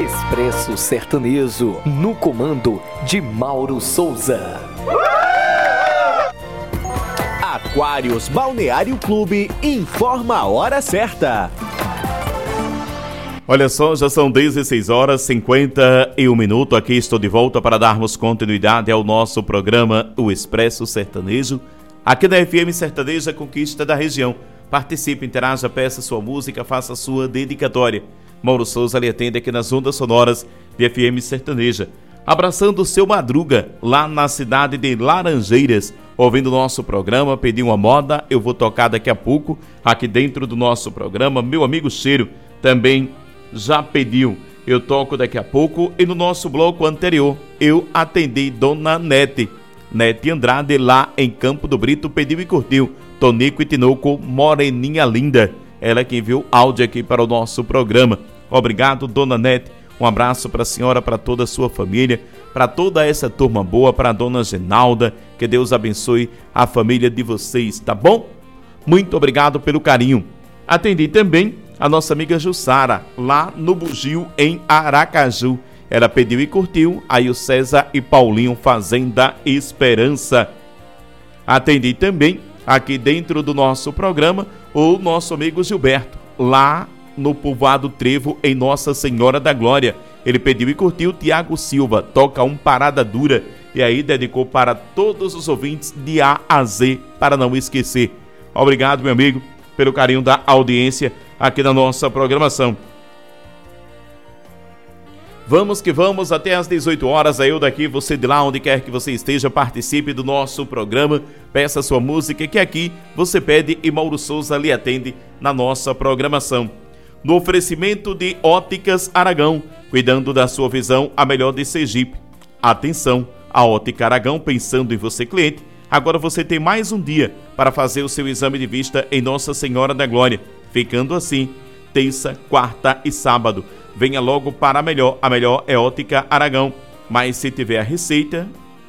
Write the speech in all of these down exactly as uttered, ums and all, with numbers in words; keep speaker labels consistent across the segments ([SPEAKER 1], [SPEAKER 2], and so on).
[SPEAKER 1] Expresso Sertanejo, no comando de Mauro Souza.
[SPEAKER 2] Aquários Balneário Clube informa a hora certa.
[SPEAKER 3] Olha só, já são dezesseis horas e cinquenta e um minutos. Aqui estou de volta para darmos continuidade ao nosso programa O Expresso Sertanejo, aqui na F M Sertaneja Conquista da Região. Participe, interaja, peça sua música, faça sua dedicatória. Mauro Souza lhe atende aqui nas ondas sonoras de F M Sertaneja, abraçando o seu Madruga, lá na cidade de Laranjeiras, ouvindo o nosso programa. Pedi uma moda, eu vou tocar daqui a pouco, aqui dentro do nosso programa. Meu amigo Cheiro também já pediu, eu toco daqui a pouco. E no nosso bloco anterior, eu atendi Dona Nete, Nete Andrade, lá em Campo do Brito, pediu e curtiu Tonico e Tinoco, Moreninha Linda. Ela que enviou áudio aqui para o nosso programa. Obrigado, Dona Nete. Um abraço para a senhora, para toda a sua família, para toda essa turma boa, para a Dona Genalda. Que Deus abençoe a família de vocês, tá bom? Muito obrigado pelo carinho. Atendi também a nossa amiga Jussara, lá no Bugio, em Aracaju. Ela pediu e curtiu aí o César e Paulinho, Fazenda Esperança. Atendi também, aqui dentro do nosso programa, o nosso amigo Gilberto, lá no povoado Trevo, em Nossa Senhora da Glória. Ele pediu e curtiu Tiago Silva, toca um Parada Dura, e aí dedicou para todos os ouvintes de A a Z, para não esquecer. Obrigado, meu amigo, pelo carinho da audiência aqui na nossa programação. Vamos que vamos até às dezoito horas, aí eu daqui, você de lá, onde quer que você esteja, participe do nosso programa, peça sua música, que aqui você pede e Mauro Souza lhe atende na nossa programação. No oferecimento de Óticas Aragão, cuidando da sua visão, a melhor de Sergipe. Atenção, a Ótica Aragão, pensando em você, cliente, agora você tem mais um dia para fazer o seu exame de vista em Nossa Senhora da Glória, ficando assim, terça, quarta e sábado. Venha logo para a melhor, a melhor é Ótica Aragão, mas se tiver a receita,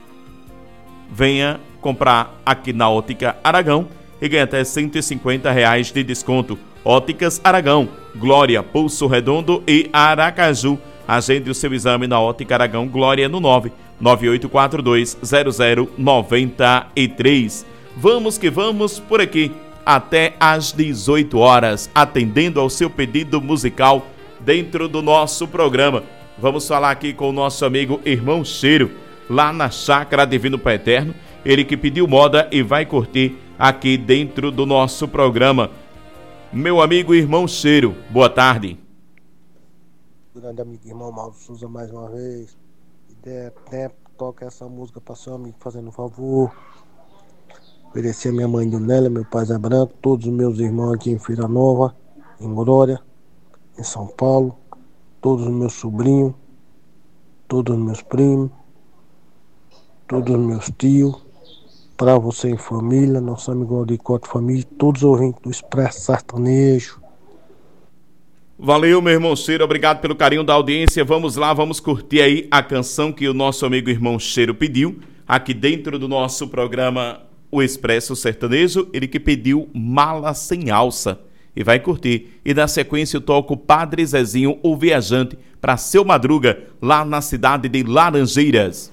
[SPEAKER 3] venha comprar aqui na Ótica Aragão e ganhe até cento e cinquenta reais de desconto. Óticas Aragão, Glória, Pulso Redondo e Aracaju. Agende o seu exame na Ótica Aragão Glória no nove nove oito quatro dois zero zero nove três. Vamos que vamos por aqui até às dezoito horas, atendendo ao seu pedido musical dentro do nosso programa. Vamos falar aqui com o nosso amigo Irmão Cheiro, lá na Chácara Divino Pai Eterno. Ele que pediu moda e vai curtir aqui dentro do nosso programa. Meu amigo Irmão Cheiro, boa tarde.
[SPEAKER 4] Grande amigo Irmão Mauro Souza, mais uma vez. Se der tempo, toca essa música para seu amigo, fazendo um favor. Oferecer a minha mãe Nela, meu pai Zé Branco, todos os meus irmãos aqui em Feira Nova, em Glória, em São Paulo, todos os meus sobrinhos, todos os meus primos, todos os meus tios. Para você em família, nosso amigo Auricote Família, todos os ouvintes do Expresso Sertanejo.
[SPEAKER 3] Valeu, meu irmão Cheiro, obrigado pelo carinho da audiência. Vamos lá, vamos curtir aí a canção que o nosso amigo Irmão Cheiro pediu, aqui dentro do nosso programa O Expresso Sertanejo. Ele que pediu Mala Sem Alça e vai curtir. E na sequência eu toco Padre Zezinho, o Viajante, para seu Madruga, lá na cidade de Laranjeiras.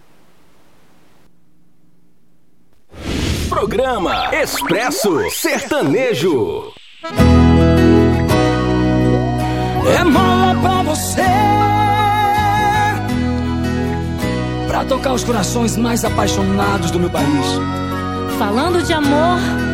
[SPEAKER 2] Programa Expresso Sertanejo.
[SPEAKER 5] É mola pra você, pra tocar os corações mais apaixonados do meu país.
[SPEAKER 6] Falando de amor,